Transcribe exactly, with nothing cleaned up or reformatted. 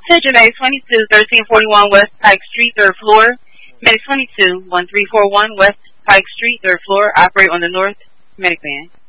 Attention, Medic twenty-two, thirteen forty-one West Pike Street, third floor. Medic twenty-two, one three four one West Pike Street, third floor. Operate on the North Medic Van.